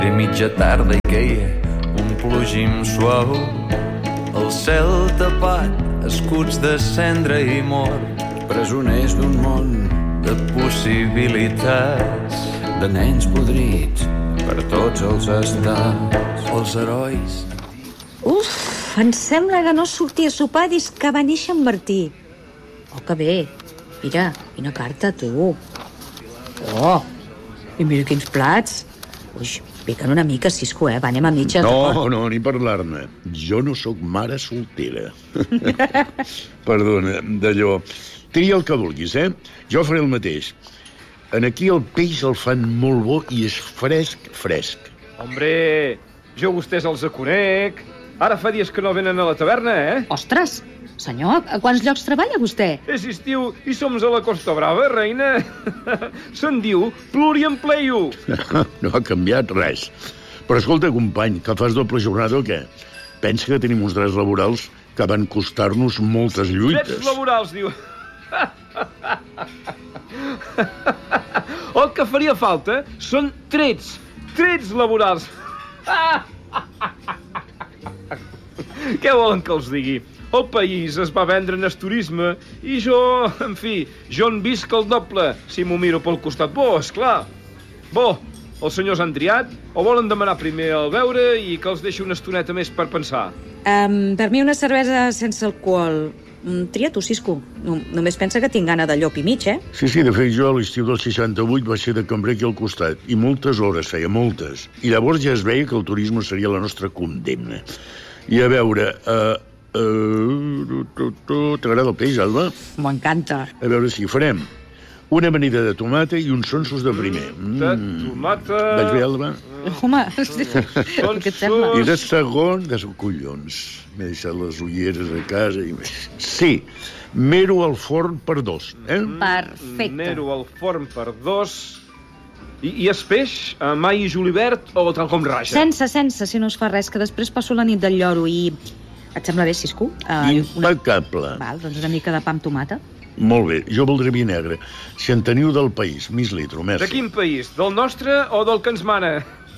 Mitja tarda i queia un plogim suau, el cel tapat, escuts de cendra i mort, presoners d'un món de possibilitats, de nens podrits per tots els estats. els herois. Uf, em sembla que no sortia a sopar des que va néixer en Martí. Oh, que bé. Mira, quina carta, tu. Oh, i mira quins plats. Ui, piquen una mica, Cisco, va, anem a mitja. No, ni parlar-ne. Jo no sóc mare soltera. Perdona, d'allò. Tria el que vulguis, Jo faré el mateix. En aquí el peix el fan molt bo i és fresc. Hombre, jo vostès els conec. Ara fa dies que no venen a la taverna, Ostres, senyor, a quants llocs treballa vostè? És estiu i som a la Costa Brava, reina. Se'n diu pluriempleio. No ha canviat res. Però escolta, company, que fas doble jornada o què? Pensa que tenim uns drets laborals que van costar-nos moltes lluites. Drets laborals, diu. El que faria falta són trets laborals. Què volen que els digui? El país es va vendre en el turisme i jo, en fi, jo en visc el doble, si m'ho miro pel costat bo, esclar. Bo, els senyors han triat o volen demanar primer el beure i que els deixi una estoneta més per pensar? Per mi una cervesa sense alcohol. Tria tu, Cisco. Només pensa que tinc gana de llop i mig, Sí, de fet, jo a l'estiu del 68 va ser de cambrer aquí al costat. I moltes hores feia, moltes. I llavors ja es veia que el turisme seria la nostra condemna. I a veure... T'agrada el peix, Alba? M'encanta. A veure si farem una amanida de tomata i uns sonsos de primer. De tomata... Vaig bé, Alba? Home, què et sembla? I de segon, de collons. M'he deixat les ulleres a casa i... Sí, mero al forn per 2, Perfecte. Mero al forn per 2. I el peix, mai i julivert o tal com raja? Sense, si no es fa res, que després passo la nit del lloro i... Et sembla bé, Cisco? Impecable. Val, doncs una mica de pa amb tomata. Molt bé, jo voldré vi negre. Si en teniu del país, mig litro, merci. De quin país? Del nostre o del que ens mana?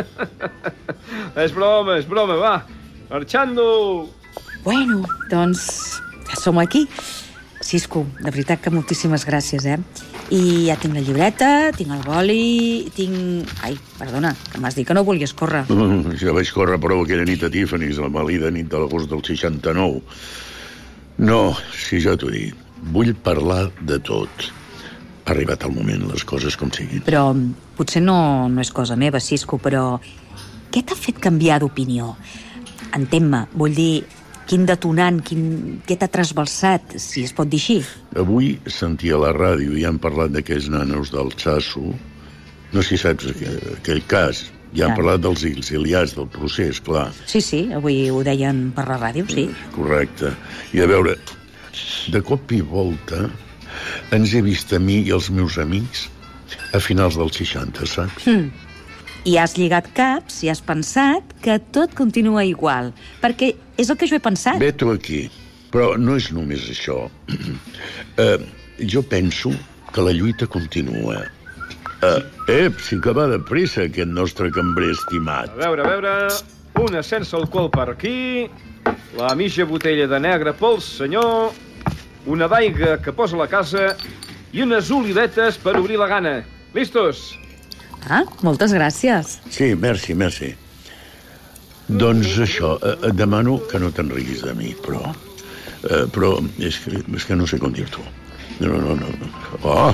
És broma, va. Marchando! Bueno, doncs ja som aquí. Cisco, de veritat que moltíssimes gràcies, I ja tinc la llibreta, tinc el boli, tinc... Ai, perdona, que m'has dit que no volies córrer. Ja vaig córrer prou aquella nit a Tiffany's, la malida nit de l'agost del 69. No, si ja t'ho dic, vull parlar de tot. Ha arribat el moment, les coses com siguin. Però potser no és cosa meva, Cisco, però què t'ha fet canviar d'opinió? Entén-me, vull dir, quin detonant, què t'ha trasbalsat, si es pot dir així? Avui sentia a la ràdio i han parlat d'aquells nanos del Chasso. No sé si saps aquell cas. Ja han parlat dels exiliats, del procés, clar. Sí, avui ho deien per la ràdio, sí. Correcte. I a veure, de cop i volta ens he vist a mi i els meus amics a finals dels 60, saps? I has lligat caps i has pensat que tot continua igual, perquè és el que jo he pensat. Vet-ho aquí. Però no és només això. Jo penso que la lluita continua. Si que va de pressa, aquest nostre cambrer estimat. A veure, una sense alcohol per aquí, la mitja botella de negre pel senyor, una d'aigua que posa a la casa i unes olivetes per obrir la gana. Listos? Moltes gràcies. Sí, merci. Doncs això, et demano que no te'n riguis de mi, però és que no sé com dir-t'ho. No. Oh!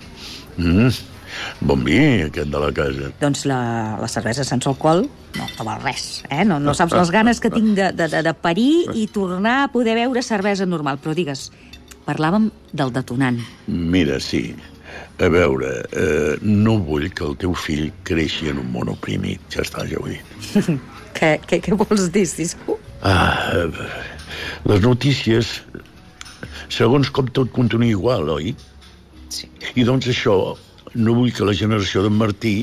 Bon vi, aquest de la casa. Doncs la cervesa sense alcohol no val res, No saps les ganes que tinc de parir i tornar a poder beure cervesa normal. Però digues, parlàvem del detonant. Mira, sí. A veure, no vull que el teu fill creixi en un món oprimit. Ja està, ja ho he dit. Què vols dir, Cisco? Les notícies, segons com tot continua igual, oi? Sí. I doncs això, no vull que la generació d'en Martí...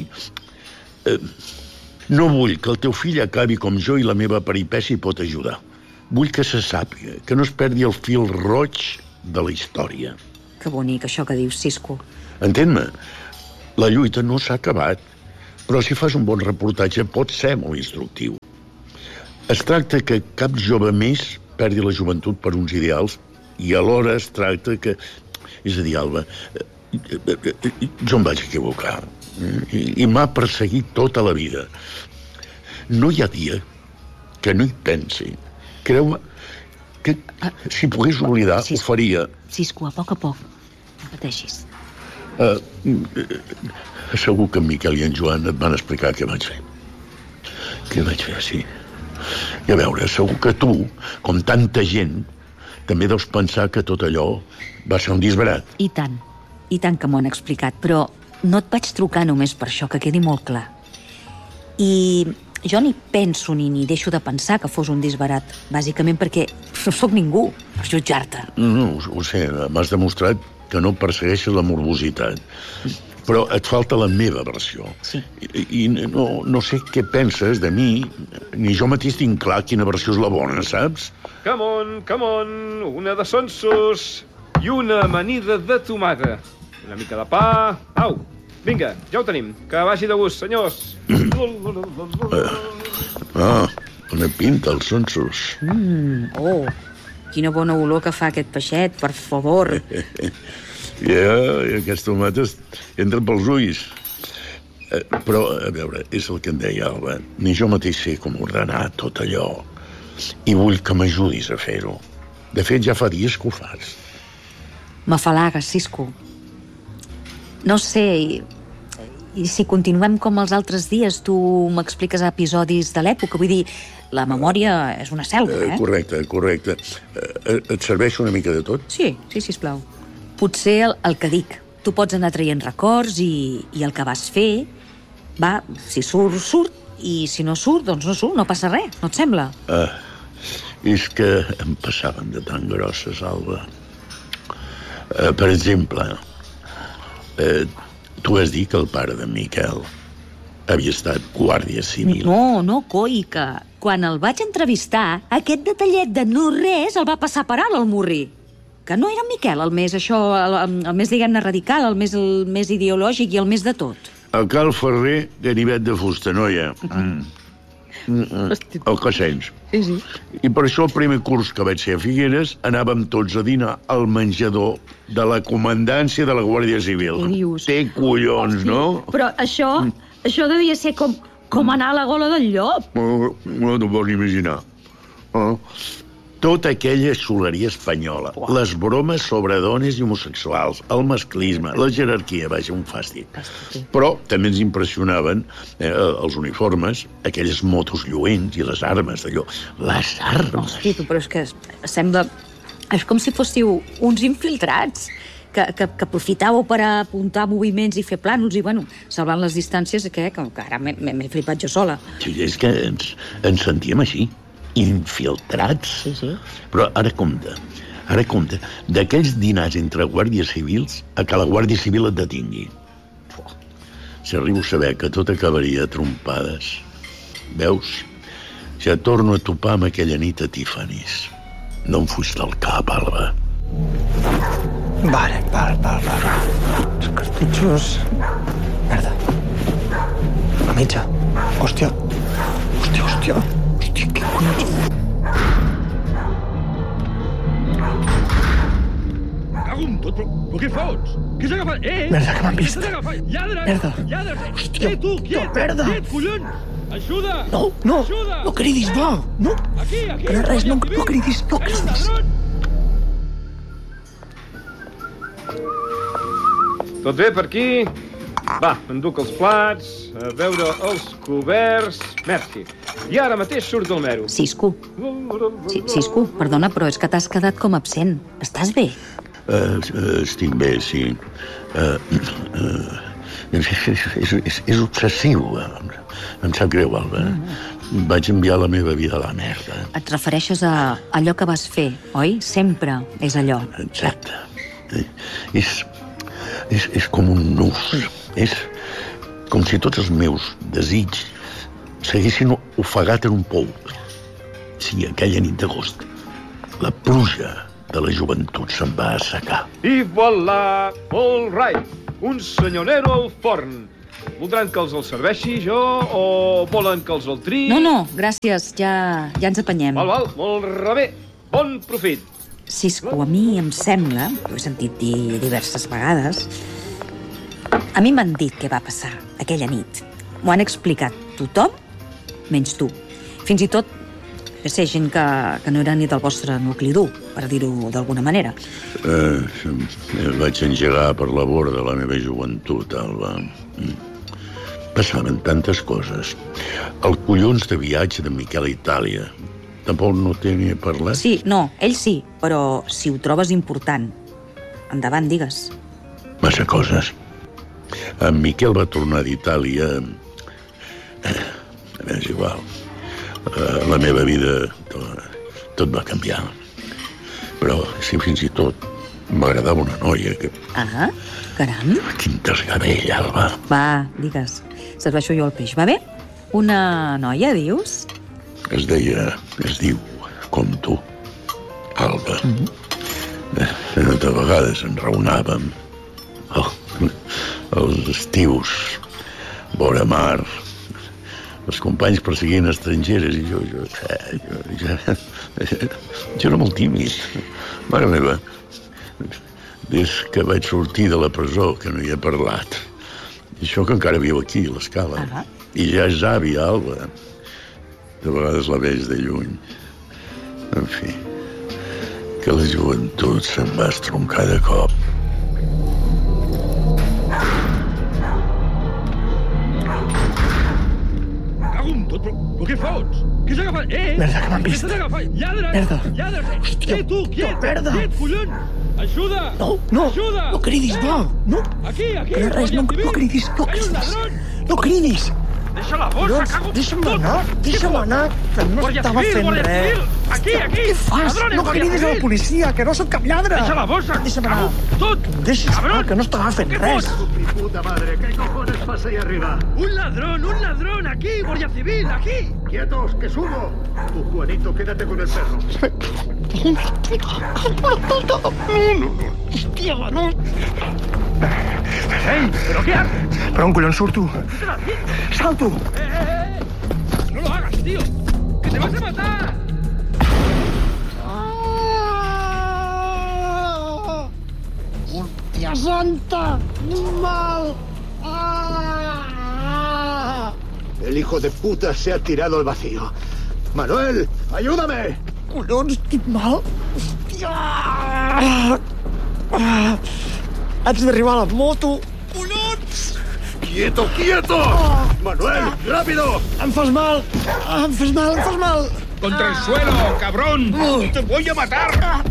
No vull que el teu fill acabi com jo i la meva peripècia hi pot ajudar. Vull que se sàpiga, que no es perdi el fil roig de la història. Que bonic, això que dius, Cisco. Entén-me, la lluita no s'ha acabat. Però si fas un bon reportatge pot ser molt instructiu. Es tracta que cap jove més perdi la joventut per uns ideals i alhora es tracta que... És a dir, Alba, jo em vaig equivocar i m'ha perseguit tota la vida. No hi ha dia que no hi pensi. Creu-me que si pogués oblidar ho faria. Cisco, a poc, no pateixis. Segur que en Miquel i en Joan et van explicar què vaig fer. Què vaig fer, sí. I a veure, segur que tu, com tanta gent, també deus pensar que tot allò va ser un disbarat. I tant que m'ho han explicat, però no et vaig trucar només per això, que quedi molt clar. I jo ni penso ni deixo de pensar que fos un disbarat, bàsicament perquè no sóc ningú per jutjar-te. No, ho sé, m'has demostrat que no persegueixes la morbositat. Però et falta la meva versió. Sí. I no sé què penses de mi, ni jo mateix tinc clar quina versió és la bona, saps? Come on, una de sonsos i una amanida de tomata. Una mica de pa... Au, vinga, ja ho tenim. Que vagi de gust, senyors. Una pinta, els sonsos. Quina bona olor que fa aquest peixet, per favor. I aquests tomates entren pels ulls. Però, a veure, és el que em deia Alba. Ni jo mateix sé com ordenar tot allò. I vull que m'ajudis a fer-ho. De fet, ja fa dies que ho fas. M'afalagues, Cisco. No sé, i si continuem com els altres dies, tu m'expliques episodis de l'època. Vull dir, la memòria és una selva, eh? Correcte. Et serveix una mica de tot? Sí, sisplau. Potser el que dic. Tu pots anar traient records i el que vas fer, va, si surt, i si no surt, doncs no surt, no passa res, no et sembla? És que em passaven de tan grosses, Alba. Per exemple, tu has dit que el pare de Miquel havia estat guàrdia civil. No, coi, que quan el vaig entrevistar, aquest detallet de no res el va passar per alt al Murri. Que no era en Miquel el més, diguem-ne, radical, el més ideològic i el més de tot. El Cal Ferrer, ganivet de fusta, noia. El que sents. Sí. I per això el primer curs que vaig ser a Figueres anàvem tots a dinar al menjador de la comandància de la Guàrdia Civil. Què dius? Té collons, no? Però això devia ser com anar a la gola del llop. No t'ho pots imaginar. Tota aquella xuleria espanyola, les bromes sobre dones i homosexuals, el masclisme, la jerarquia, vaja, un fàstic. Però també ens impressionaven els uniformes, aquelles motos lluents i les armes d'allò. Les armes! Hosti, però és que sembla... És com si fóssiu uns infiltrats que aprofitàveu per apuntar moviments i fer plànols i, bueno, salvant les distàncies, que ara m'he flipat jo sola. Sí, és que ens sentíem així. Infiltrats. Sí. Però ara compte, d'aquells dinars entre guàrdies civils a que la Guàrdia Civil et detingui. Si arribo a saber que tot acabaria a trompades. Veus? Ja torno a topar amb aquella nit a Tiffany's. No em fuig del cap, Alba. Vale. Els cartutxos... Merda. La mitja. Hòstia, què collons? Cago en tot, però què fots? Què s'ha agafat? Merda, que m'han vist. Lladres! Merda. Hòstia, tu, quiet! Merda. Quiet, collons! Ajuda! No, Ajuda! no cridis, va! No, Aquí! que no res, no cridis. Tot bé per aquí? Va, enduc els plats, a veure els coberts... Merci. I ara mateix surt del mero. Cisco, perdona, però és que t'has quedat com absent. Estàs bé? Estic bé, sí. És obsessiu. Em sap greu, Alba. Vaig enviar la meva vida a la merda. Et refereixes a allò que vas fer, oi? Sempre és allò. Exacte. És com un nus. És com si tots els meus desitjos s'haguessin ofegat en un pou. Sí, aquella nit d'agost, la pluja de la joventut se'n va assecar. I voilà! All right! Un senyorero al forn. Voldran que els serveixi jo o volen que els el triï? No, gràcies, ja ens apanyem. Val, molt bé. Bon profit. Cisco, a mi em sembla, ho he sentit dir diverses vegades, a mi m'han dit què va passar aquella nit. M'ho han explicat tothom, menys tu. Fins i tot ser gent que no era ni del vostre nucli dur, per dir-ho d'alguna manera. Vaig engegar per la vora de la meva joventut, Alba. Passaven tantes coses. El collons de viatge de Miquel a Itàlia. Tampoc no té ni parlat? Sí, no, ell sí, però si ho trobes important, endavant, digues. Massa coses. En Miquel va tornar d'Itàlia... És igual. La meva vida, tot va canviar. Però, si fins i tot m'agradava una noia que... Ah, caram. Quin desgavell, Alba. Va, digues, serveixo jo el peix, va bé? Una noia, dius? Es diu, com tu, Alba. De vegades enraonàvem. Els estius, vora mar, els companys perseguint estrangeres i jo era molt tímid. Mare meva, des que vaig sortir de la presó que no hi he parlat. I això que encara viu aquí, a l'Escala. I ja és àvia, Alba. De vegades la veig de lluny. En fi, que la joventut se'n va estroncar de cop. Però què fots? Què s'ha agafat? Merda, que m'han vist. Què s'ha agafat? Lladre! Merda. Lladre! Hòstia. Tu, quiet! Merda. Quiet, collons! Ajuda! No, Ajuda! no cridis, no. Aquí, Que no res, no cridis, no cridis. No cridis. Deixa la bossa, cago... Deixa'm anar, que no estava fent res. Aquí! Què fas? No cridis a la policia, que no sóc cap lladre. Deixa la bossa! Deixa'm anar. Tot! Que em deixis anar, que no estava fent res. Mi puta madre, ¿qué cojones pasa ahí arriba? Un ladrón! Aquí, Guardia Civil, aquí! ¡Quietos, que subo! Tú, Juanito, quédate con el perro. Hòstia, no. ¡Ey! ¿Pero qué haces? Per on collons surto? Salto. ¡No lo hagas, tío! ¡Que te vas a matar! Hòstia santa! Mal! El hijo de puta se ha tirado al vacío. ¡Manuel, ayúdame! Collons, quin mal! Hòstia! Haig d'arribar a la moto! Collons! ¡Quieto, quieto! ¡Manuel, rápido! Em fas mal! Em fas mal! ¡Contra el suelo, cabrón! ¡Te voy a matar!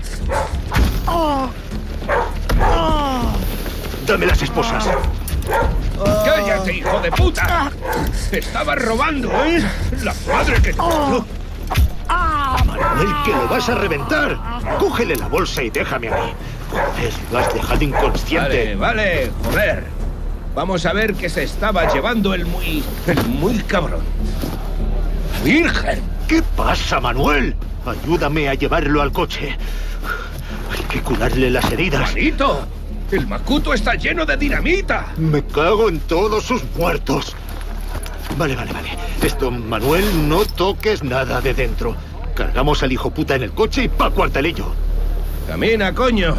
Dame las esposas. ¡Cállate, hijo de puta! ¡Estabas robando, eh! ¡La madre que te parió! Manuel, que lo vas a reventar. Cógele la bolsa y déjame a mí. Joder, lo has dejado inconsciente. Vale, joder. Vamos a ver qué se estaba llevando el muy cabrón. ¡Virgen! ¿Qué pasa, Manuel? Ayúdame a llevarlo al coche. Hay que curarle las heridas. ¡Juanito! ¡El macuto está lleno de dinamita! Me cago en todos sus muertos. Vale. Esto, Manuel, no toques nada de dentro. Cargamos al hijo puta en el coche y pa' cuartelillo. ¡Camina, coño!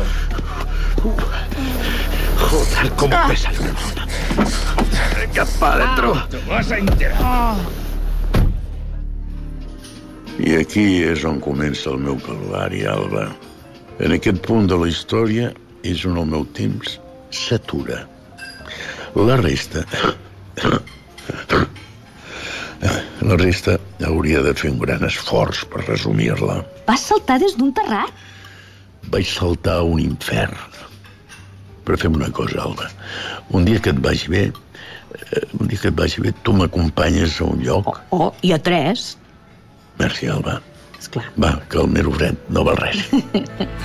Joder, cómo pesa el cabrón. Venga, pa' adentro. Te vas a enterar. I aquí és on comença el meu calvari, Alba. En aquest punt de la història és on el meu temps s'atura. La resta hauria de fer un gran esforç per resumir-la. Vas saltar des d'un terrat? Vaig saltar a un infern. Però fem una cosa, Alba. Un dia que et vagi bé, tu m'acompanyes a un lloc? I a 3. Merci, Alba. Esclar. Va, que el meu fred no val res.